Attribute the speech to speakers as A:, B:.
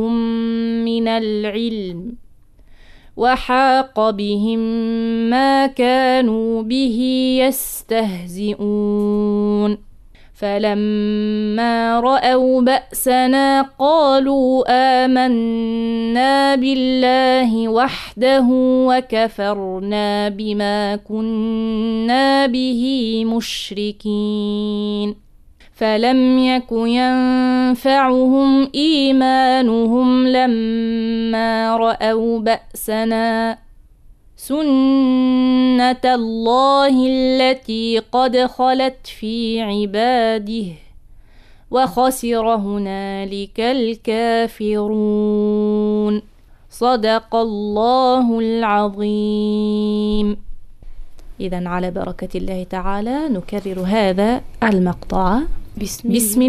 A: من العلم وحاق بهم ما كانوا به يستهزئون فلما رأوا بأسنا قالوا آمنا بالله وحده وكفرنا بما كنا به مشركين فلم يك ينفعهم إيمانهم لما رأوا بأسنا سنة الله التي قد خلت في عباده وخسر هنالك الكافرون صدق الله العظيم. إذن على بركة الله تعالى نكرر هذا المقطع. بسم